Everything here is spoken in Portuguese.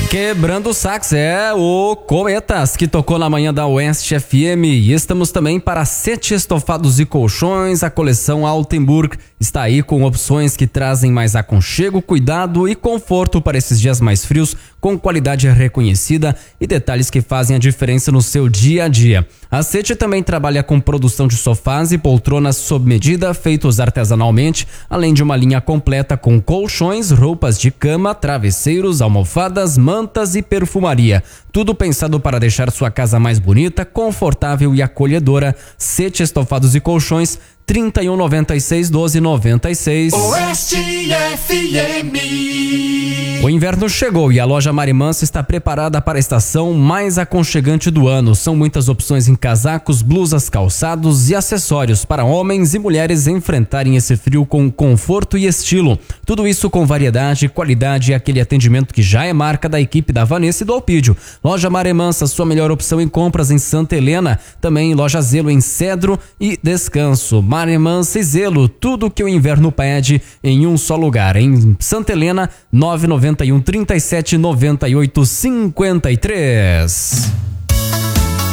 Quebrando o sax, o Cometas, que tocou na manhã da Oeste FM. E estamos também para sete estofados e colchões. A coleção Altenburg está aí com opções que trazem mais aconchego, cuidado e conforto para esses dias mais frios, com qualidade reconhecida e detalhes que fazem a diferença no seu dia a dia. A Sete também trabalha com produção de sofás e poltronas sob medida, feitos artesanalmente, além de uma linha completa com colchões, roupas de cama, travesseiros, almofadas, mantas e perfumaria. Tudo pensado para deixar sua casa mais bonita, confortável e acolhedora. Sete estofados e colchões, 3196-1296. Oeste FM. O inverno chegou e a loja Marimansa está preparada para a estação mais aconchegante do ano. São muitas opções em casacos, blusas, calçados e acessórios para homens e mulheres enfrentarem esse frio com conforto e estilo. Tudo isso com variedade, qualidade e aquele atendimento que já é marca da equipe da Vanessa e do Alpídio. Loja Marimansa, sua melhor opção em compras em Santa Helena. Também loja Zelo em Cedro e Descanso. Marimansa e Zelo, tudo que o inverno pede em um só lugar. Em Santa Helena, 991 37 98 53.